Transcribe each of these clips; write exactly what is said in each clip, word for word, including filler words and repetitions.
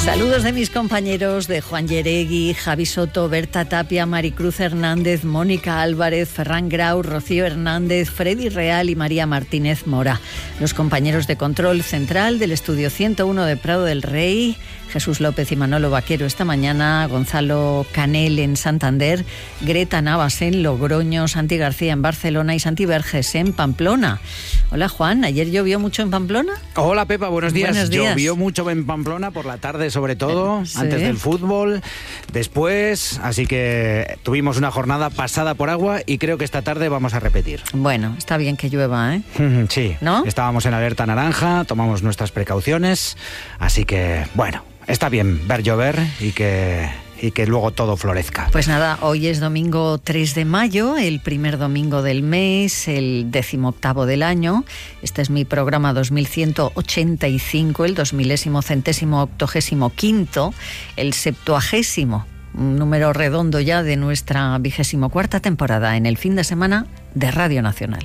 Saludos de mis compañeros de Juan Yeregui, Javi Soto, Berta Tapia, Maricruz Hernández, Mónica Álvarez, Ferran Grau, Rocío Hernández, Freddy Real y María Martínez Mora. Los compañeros de control central del estudio ciento uno de Prado del Rey, Jesús López y Manolo Vaquero esta mañana, Gonzalo Canel en Santander, Greta Navas en Logroño, Santi García en Barcelona y Santi Verges en Pamplona. Hola Juan, ¿ayer llovió mucho en Pamplona? Hola Pepa, buenos días. Buenos días. Llovió mucho en Pamplona por la tarde sobre todo, sí. Antes del fútbol, después, así que tuvimos una jornada pasada por agua y creo que esta tarde vamos a repetir. Bueno, está bien que llueva, ¿eh? Sí, ¿no? Estábamos en alerta naranja, tomamos nuestras precauciones, así que bueno, está bien ver llover y que... y que luego todo florezca. Pues nada, hoy es domingo tres de mayo, el primer domingo del mes, el decimoctavo del año. Este es mi programa dos mil ciento ochenta y cinco, el dos milésimo centésimo octogésimo quinto, el septuagésimo, un número redondo ya de nuestra vigésimo cuarta temporada en el fin de semana de Radio Nacional.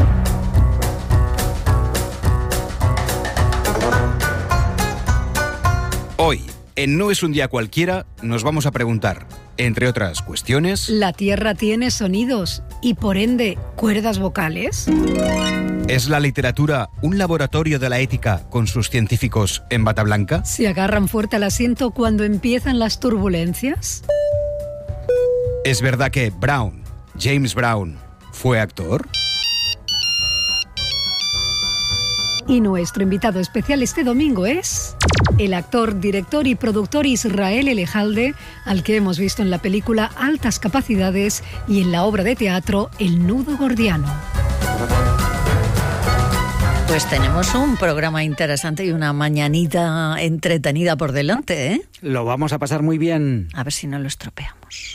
Hoy, en No es un día cualquiera, nos vamos a preguntar, entre otras cuestiones... ¿La Tierra tiene sonidos y, por ende, cuerdas vocales? ¿Es la literatura un laboratorio de la ética con sus científicos en bata blanca? ¿Se agarran fuerte al asiento cuando empiezan las turbulencias? ¿Es verdad que Brown, James Brown, fue actor? Y nuestro invitado especial este domingo es... el actor, director y productor Israel Elejalde, al que hemos visto en la película Altas Capacidades y en la obra de teatro El Nudo Gordiano. Pues tenemos un programa interesante y una mañanita entretenida por delante, ¿eh? Lo vamos a pasar muy bien. A ver si no lo estropeamos.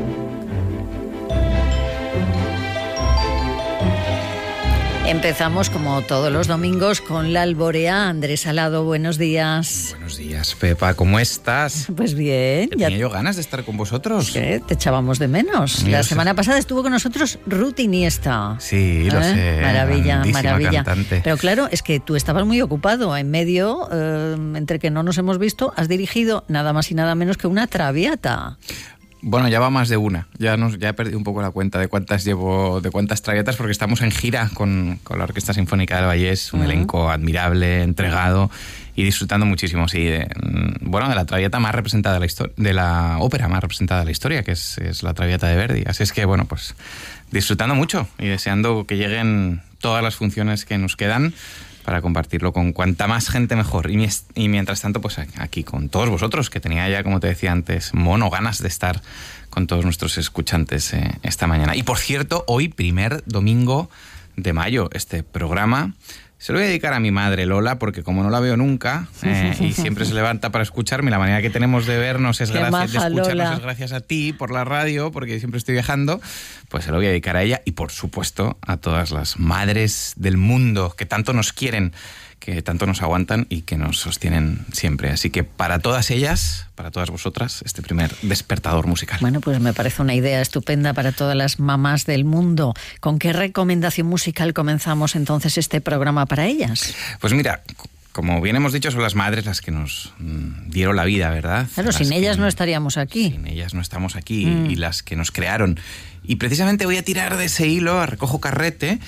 Empezamos como todos los domingos con la alborea. Andrés Salado, buenos días. Buenos días, Pepa, ¿cómo estás? Pues bien. Ya tenía yo ganas de estar con vosotros. ¿Qué? Te echábamos de menos. Yo la sé. semana pasada estuvo con nosotros Ruth Iniesta. Sí, lo ¿Eh? sé. Maravilla, grandísima maravilla. cantante. Pero claro, es que tú estabas muy ocupado. En medio, eh, entre que no nos hemos visto, has dirigido nada más y nada menos que una Traviata. Bueno, ya va más de una. Ya nos, ya he perdido un poco la cuenta de cuántas llevo, de cuántas Travietas, porque estamos en gira con, con la Orquesta Sinfónica del Vallés, un uh-huh. elenco admirable, entregado y disfrutando muchísimo, sí, de, bueno, de la Traviata más representada de la historia, de la ópera más representada de la historia, que es, es la Traviata de Verdi. Así es que, bueno, pues disfrutando mucho y deseando que lleguen todas las funciones que nos quedan para compartirlo con cuanta más gente mejor. Y, y mientras tanto, pues aquí con todos vosotros, que tenía ya, como te decía antes, mono ganas de estar con todos nuestros escuchantes eh, esta mañana. Y por cierto, hoy, primer domingo de mayo, este programa se lo voy a dedicar a mi madre Lola, porque como no la veo nunca eh, y siempre se levanta para escucharme, la manera que tenemos de vernos es gracias, de escucharnos Lola. es gracias a ti por la radio, porque siempre estoy viajando, pues se lo voy a dedicar a ella y por supuesto a todas las madres del mundo que tanto nos quieren, que tanto nos aguantan y que nos sostienen siempre. Así que para todas ellas, para todas vosotras, este primer despertador musical. Bueno, pues me parece una idea estupenda para todas las mamás del mundo. ¿Con qué recomendación musical comenzamos entonces este programa para ellas? Pues mira, como bien hemos dicho, son las madres las que nos mm, dieron la vida, ¿verdad? Claro, las sin que, ellas no estaríamos aquí. Sin ellas no estamos aquí mm. y las que nos crearon. Y precisamente voy a tirar de ese hilo, recojo carrete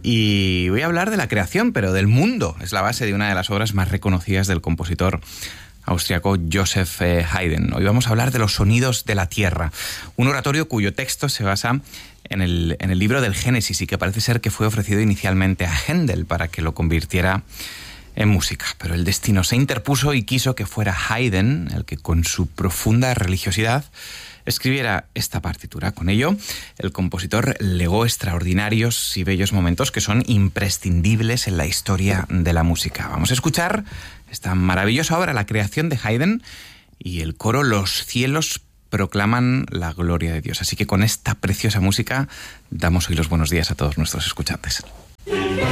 y voy a hablar de la creación, pero del mundo. Es la base de una de las obras más reconocidas del compositor austriaco Joseph Haydn. Hoy vamos a hablar de los sonidos de la tierra, un oratorio cuyo texto se basa en el, en el libro del Génesis y que parece ser que fue ofrecido inicialmente a Händel para que lo convirtiera en música. Pero el destino se interpuso y quiso que fuera Haydn el que, con su profunda religiosidad, escribiera esta partitura. Con ello, el compositor legó extraordinarios y bellos momentos que son imprescindibles en la historia de la música. Vamos a escuchar esta maravillosa obra, la creación de Haydn, y el coro Los cielos proclaman la gloria de Dios. Así que con esta preciosa música damos hoy los buenos días a todos nuestros escuchantes.